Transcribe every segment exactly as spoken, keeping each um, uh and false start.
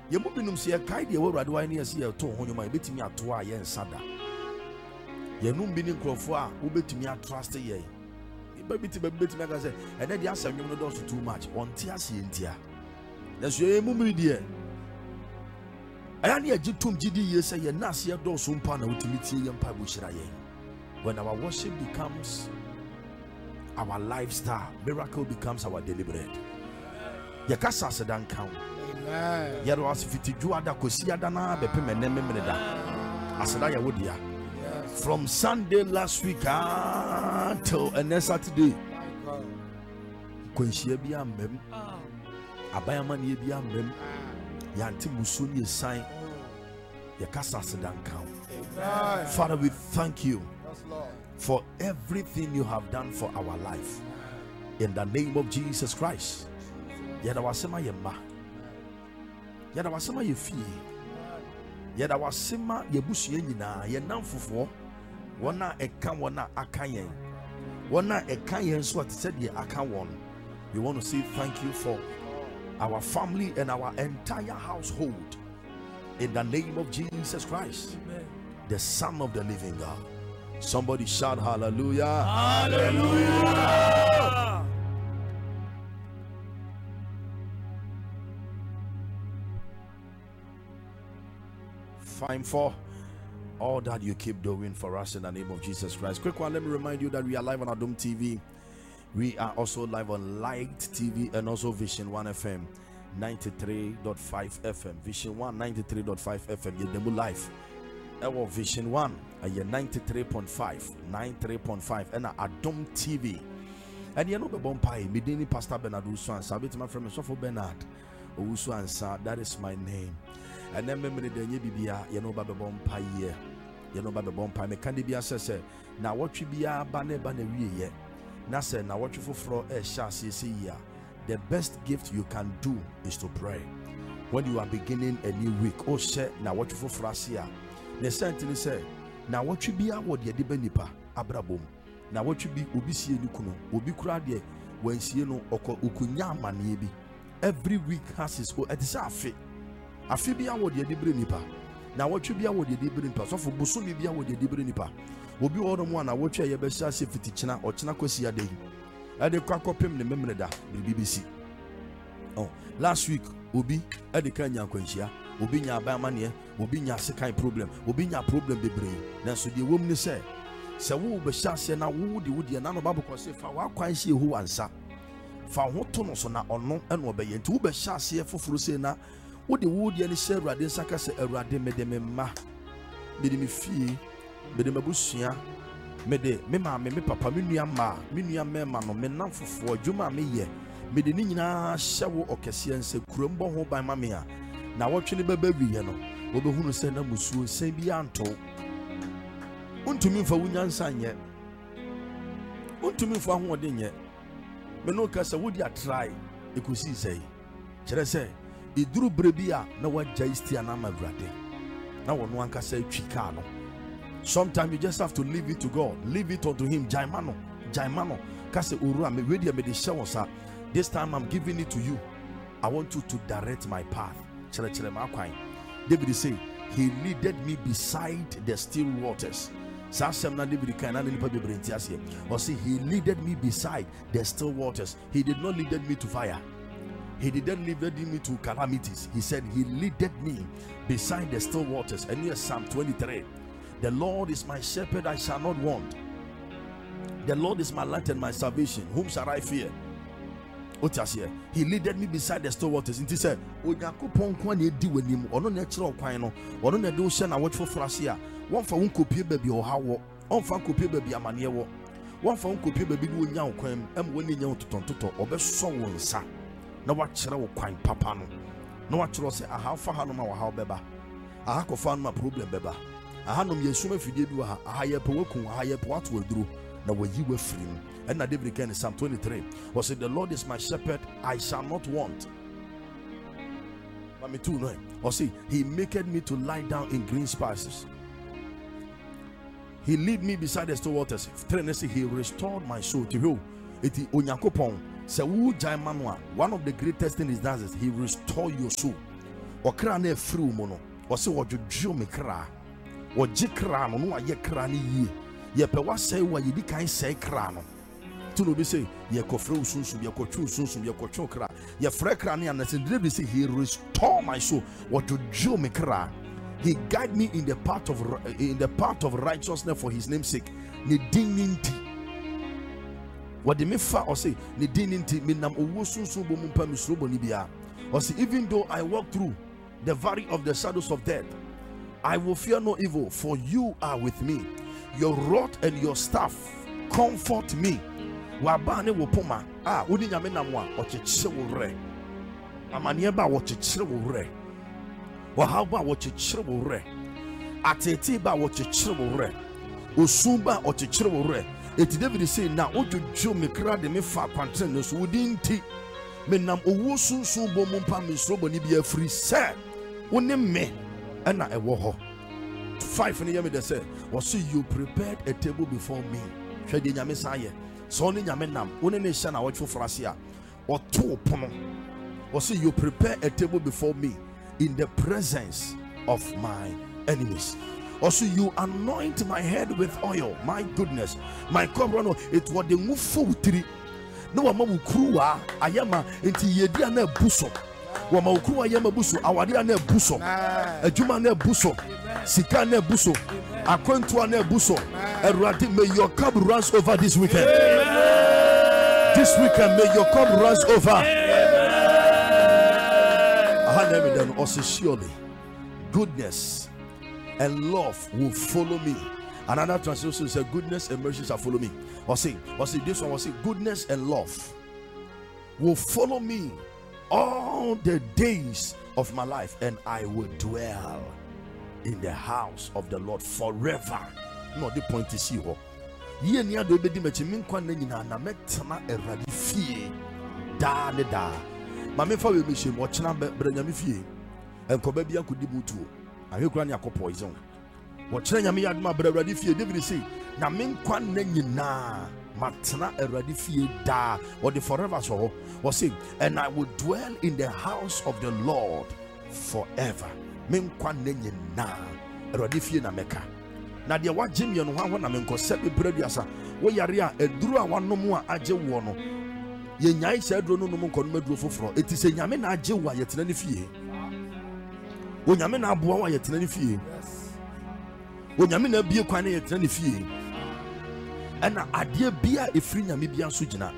Ye mo binum se ye kai de wo Awurade wan ne yesi ye to ho nyoma ye betimi ato a ye nsada. Ye num bi ne nkrofo a wo betimi atrust ye. Baby ti baby betimi aka say and then the asem nyom no do so too much. On ti ase ntia. Na so ye mumri de. Aya ne agi tum gidi ye say ye na ase do so mpa na wotimi tie ye mpa bo shira ye. When our worship becomes our lifestyle, miracle becomes our daily bread. Yakasa sedan count. Amen. Yero asifiti juada kosiada na bepe meneme meneda. Asada ya wodia. From Sunday last week until uh, next Saturday. Kwenshie bi amem. Abayama ni bi amem. Yanti musuni sign. Yakasa sedan count. Father, we thank you for everything you have done for our life. In the name of Jesus Christ. Yada wasema yemba. Yada wasema yefi. Yada wasema yebusuye nyina ye namfofo. Wana eka wana akayen. Wana eka yen so at said ye aka won. We want to say thank you for our family and our entire household. In the name of Jesus Christ, the Son of the living God. Somebody shout hallelujah. Hallelujah. Fine for all that you keep doing for us in the name of Jesus Christ. Quick one, let me remind you that we are live on Adom T V. We are also live on Light T V and also Vision one F M ninety-three point five F M. Vision one ninety-three point five F M. You demo live. Our Vision one a ninety-three point five, ninety-three point five and Adom T V. And you know the bompai, Midini Pastor Bernard Uswan, Sabit my friend Sofo Bernard Uswan, that is my name. And then remember the Bibia, you know Baba bompai ye, you know Baba bompai, me candy be assessor. Now what you be a banner banner ye, Nasa, now what you for fro a chassis ya. The best gift you can do is to pray. When you are beginning a new week, oh shit, now what you for frasia. The sentence say, now what you be a word ye debenipa, abrabum. Now what you be obisi nukuno, obi krade, when see no oko ukunya maniebi. Every week has his own, it is a fit. A fibia word ye debrenipa. Now what you be a word ye debrenipa, so for busumi be a word ye debrenipa. Obi order one, I watch a yebesha safety china or china kosia day. At the crackopim the memorada, the B B C. Oh, last week, Obi, at the Kenya Quenchia. Obi nya ba mane obi nya sekai problem obi nya problem bebre na so de wom ni se se wo be hyase na wo de wo de na no ba boko se fa wa kwan hye hu ansa fa ho to no so na ono e no be ye nti wo be hyase foforo se na wo de wo de ni hye Awurade nsaka se Awurade me de me ma me de me fie me de mabusua me de me ma me me papa me nua ma me nua me ma no me nam fofo adwuma me ye me de ni nyina hye wo okese nse kurom bo ho ban ma me a na watching the baby, you know, over who send a musu, say bianto. Untumi for Wunyan yet. Untumi for one day yet. Menoka would ya try, you could see say. Shall I say, it drew Brebia, no what Jaisti and Amagrade. Now one can say Chicano. Sometimes you just have to leave it to God, leave it unto Him. Jaimano, Jaimano, Kase Ura, me ready me the shower, sir. This time I'm giving it to you. I want you to direct my path. David say, He leaded me beside the still waters. Or say, He leaded me beside the still waters. He did not lead me to fire. He didn't lead me to calamities. He said, He leaded me beside the still waters. And here's Psalm twenty-three. The Lord is my shepherd, I shall not want. The Lord is my light and my salvation. Whom shall I fear? He leaded me beside the still waters. And he said, Ojakupon kwane di wenim, ono natural kwan no, ono na do hye na watch for frasia. One for un kopie baby or hawo, on fan kopie baby amane wo. One for un kopie baby do nya kwan, em woni nya totontoto, obeso wo nsa. Na wa kire wo kwan papa no. Na wa kire say aha fa ha no ma wa ha beba. Aha ko fa no ma problem beba. Aha no me yesuma fidie bi wa ha, aha ye pe wakun, aha ye pe watu aduro, na wa yi wa firim. And David can in Psalm twenty-three was said, The Lord is my shepherd, I shall not want. But me too, no. Or see, He maketh me to lie down in green spices. He lead me beside the still waters. He restored my soul to you. It is Onyakopon. One of the greatest things He does is He restore your soul. okra na efiri mu no ɔse wɔdwodwo me kra wɔgye kra no no ayɛ kra no yie yɛpɛ wasɛe wa yɛdi kan sɛe kra no to no be say yɛkɔfrɛ wo sunsum yɛkɔtwe wo sunsum yɛkɔtwe kra yɛfrɛ kra no anasɛ David say he restore my soul wɔdwodwo me kra. He guide me in the path of in the path of righteousness for his name's sake. Ne dininti. What the me fa or say ne dininti me nam owo sunsun bo mu pa me suro boni bia. Or say even though I walk through the valley of the shadows of death, I will fear no evil, for you are with me. Your rod and your staff comfort me. Wa ba ne wo poma ah odi nyame nam wa o cheche wo re. Amane ba wo cheche wo re. How about what you children? At a tea about what you children, Usumba or children. It David say now, what you do me crowd me far contenders within tea. Menam Owusun Sumbo Mumpa Miss Roboni be a free set. One me and I war. Five in the yammy say, or see you prepared a table before me. Shadi Yamisaya, Sonny Yamenam, one nation I watch for Frasia, or two pono. Or see you prepare a table before me in the presence of my enemies. Also, you anoint my head with oil. My goodness, my cobra, it was the move forward. No one will crew. I am into Yediana Busso. Wama ukru ayama buso, awadi ane buso, ejuma ne buso, sika ne buso, akwentu ane buso. Eradi, may your cup runs over this weekend. Amen. This weekend, may your cup runs over. Then also surely goodness and love will follow me. Another translation says goodness and mercy shall follow me. Or say, or say this one will say goodness and love will follow me all the days of my life, and I will dwell in the house of the Lord forever. No, the point is here. Ye near the baby mechimin kwan na na metana eradi fie da ne da. Mame fa we mission watch na branyame fie enkoba bia kodi mutuo ahwekura ne akọ poison watch na nyame yadma braradi fie. David say na menkwa na nyina matena eradi fie da or the forever so was say, and I will dwell in the house of the Lord forever. Menkwa na nyina eradi fie na meka na de wa jimye no ho na menko sebe braduasa wo yare a eduru a wanom a age wo no ye nyai se aduro no no nko no maduro foforo eti se nyame na age wa yetena ne fie wo nyame na aboa wa yetena ne fie wo nyame na bie kwan na yetena ne fie ana ade bia efri nyame bia so gina.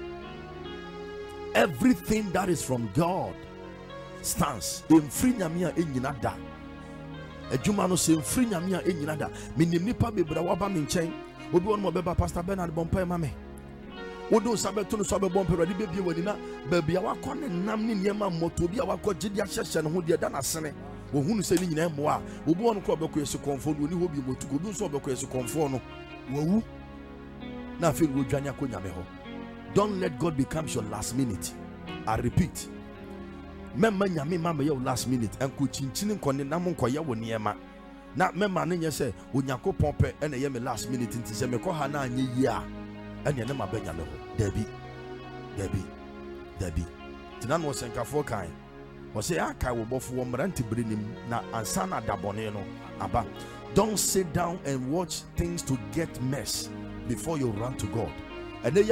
Everything that is from God stands. Emfri nyame a enyina da adwuma no se emfri nyame a enyina da. Menim nipa bebra wa ba me nchen obi won mo beba Pastor Bernard Bompai mame wodo sabeto no sabe bompe radi bebie wani na babia wakọ ne nam ne niema moto bi a wakọ gidi ahyehye ne ho de da na sene wo hunu se ni nyina mo a obi won ko obekọ yesu konfo no ni hobi moto obi nso obekọ yesu konfo no wawu na fe wo dwane akonyame ho. Don't let God become your last minute. I repeat, memma nyame mama your last minute enko chinchini nkone nam nkoye wo niema na memma ne nye se onyakopon pe ene ye me last minute nti se me ko ha na anye yi a ene ne mabanya me ho. Dabi dabi dabi tina no senkafo kan o se aka wo bofo wo mranti brenim na ansa na dabone no aba. Don't sit down and watch things to get mess before you run to God. And then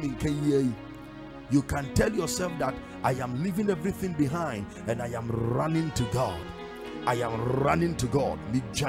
you can tell yourself that I am leaving everything behind and I am running to God. I am running to God.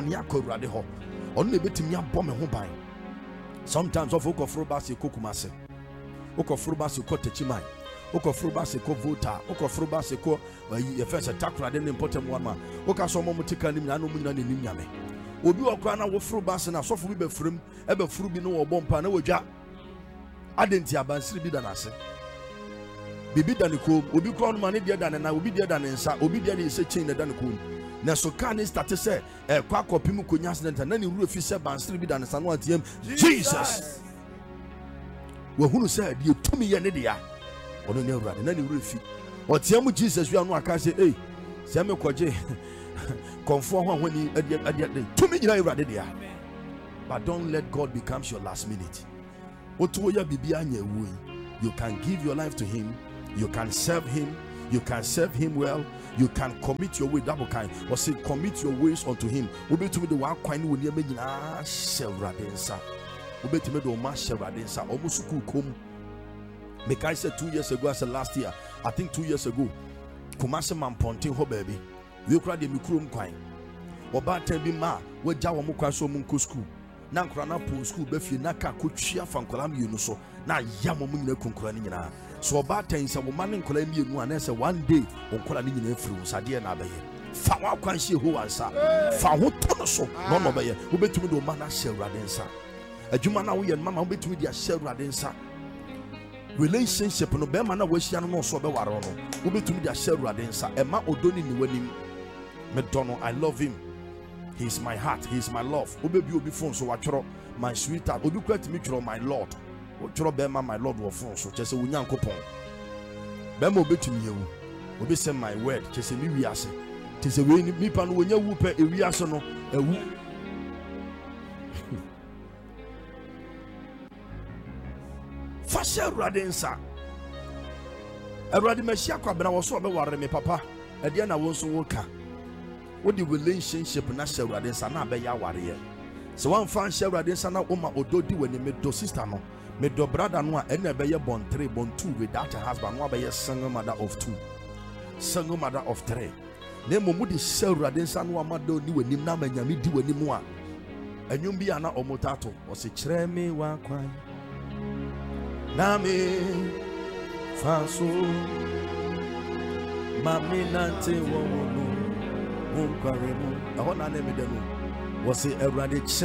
Sometimes of okofrobasi kokumase, okofrobasi ko techimai, okofrobasi ko vota, okofrobasi ko efese takra den important one man. Okaso momutika nim na no munyina ne nim nyame. Obi okwa na wo frobasi na sofo bi be frem, e be furu bi no wo bompa na wodwa. Adenti abansiri bi da nase bibi da ne kom obi kro no mane de da ne na obi de da ne nsa obi de ne se chain da ne kom na so kan start say e kwa kopim konya accident na ne ru fi se bansiri bi da ne sa no atiem Jesus we hunu say de tumi ye ne de ya ono ne ru na ne ru fi otiem Jesus wi anu aka say eh se me koje konfo ho ho ni ade ade tumi nyina ru de ya. But don't let God become your last minute. You can give your life to Him, you can serve Him, You can serve him well. You can commit your way. Double kind. Or say, commit your ways unto him. Ube to me the one coin when you make ah shevradensa. Ube to me the one shevradensa. Almost cool come. Make I said two years ago, I said last year. I think two years ago. Kumase man ponting ho baby. We cried the mikrum coin. Oba tembi ma. We jawa mukwa so munko school. Na nkrana po school be fi na ka kotwia fankola mienu so na yamo mu nyina konkora ni nyina so oba tan se wo mane nkola mienu ana se one day onkola ni nyina afiri sade na abaye fa wa kwanhye ho wansa fa ho to no so no no baye wo betumi do mana hye awrade nsa adwuma na wo ye mama wo betumi dia hye awrade nsa relationship no be ma na wo hia no so be ware no wo betumi dia hye awrade nsa e ma odoni ni wanim me dono I love him. He's my heart, he's my love. Obi obi phone so watchoro my sweetheart. Obi kwet me tworo my lord. Watchoro bema my lord wo phone so chese wo nyankopon. Bema obetumi yewu. Obi say my word chese mi wiase. Chese we ni mi pa no wonya wu pe e wiase no ewu. Fashe radensa. Eradi mehia kwa bena wo so be ware me papa. E de na wo so wo ka. What the relationship na shewrade sana be ya ware so one fan shewrade sana oma ododi when me do sister no me do brother no a na be ye born three born two without a husband no be ye single mother of two single mother of three na mo mu di shewrade sana no amado ni wanim na manyame di wanim a anyum bi ana omotato o se kire me wa kwan na me faso mami nante wo wo I want to name it. Was it a radical?